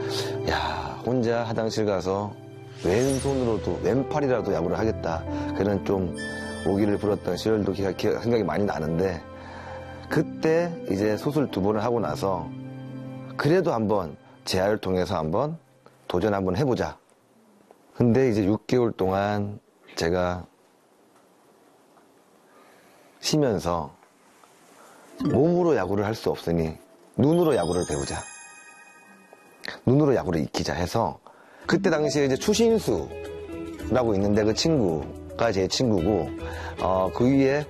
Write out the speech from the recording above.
야, 혼자 화장실 가서 왼손으로도, 왼팔이라도 야구를 하겠다. 그런 좀 오기를 부렸던 시절도 생각이 많이 나는데, 그때 이제 수술 2번을 하고 나서 그래도 한번 재활을 통해서 한번 도전 한번 해보자. 근데 이제 6개월 동안 제가 쉬면서 몸으로 야구를 할 수 없으니 눈으로 야구를 배우자. 눈으로 야구를 익히자 해서 그때 당시에 이제 추신수라고 있는데 그 친구가 제 친구고 그 위에